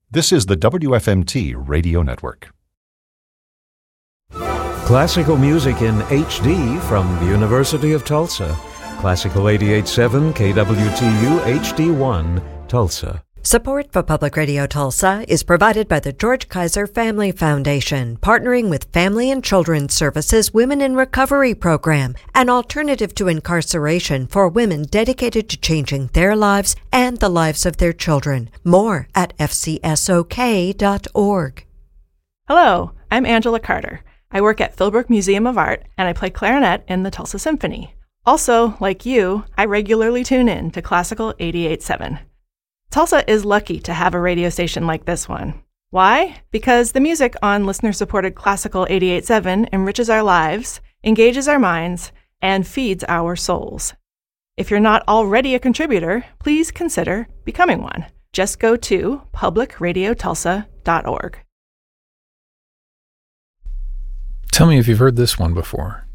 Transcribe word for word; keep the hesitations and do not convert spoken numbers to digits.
This is the W F M T Radio Network. Classical music in H D from the University of Tulsa. Classical eighty-eight point seven K W T U H D one, Tulsa. Support for Public Radio Tulsa is provided by the George Kaiser Family Foundation, partnering with Family and Children's Services Women in Recovery Program, an alternative to incarceration for women dedicated to changing their lives and the lives of their children. More at f c s o k dot org. Hello, I'm Angela Carter. I work at Philbrook Museum of Art, and I play clarinet in the Tulsa Symphony. Also, like you, I regularly tune in to Classical eighty-eight point seven. Tulsa is lucky to have a radio station like this one. Why? Because the music on listener-supported Classical eighty-eight point seven enriches our lives, engages our minds, and feeds our souls. If you're not already a contributor, please consider becoming one. Just go to public radio tulsa dot org. Tell me if you've heard this one before.